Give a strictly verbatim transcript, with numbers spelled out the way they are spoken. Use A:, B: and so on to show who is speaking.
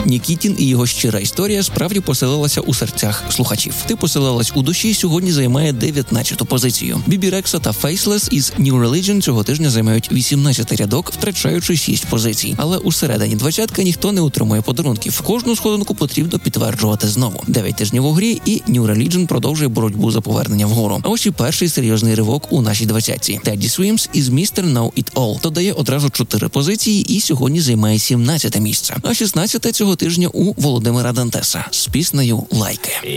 A: Нікітін і його щира історія справді поселилася у серцях слухачів. Ти поселилась у душі сьогодні займає дев'ятнадцяту позицію. Бібі Рекса та Faceless із New Religion цього тижня займають вісімнадцятий рядок, втрачаючи шість позицій. Але у середині двадцятки ніхто не отримує подарунків. Кожну сходинку потрібно підтверджувати знову. Дев'ять тижнів у грі і New Religion продовжує боротьбу за повернення вгору. А ось і перший серйозний ривок у нашій двадцятці. Teddy Swims із містер Know It All додає одразу чотири позиції і сьогодні займає сімнадцяте місце. А шістнадцяте цього тижня у Володимира Дантеса з піснею «Лайки».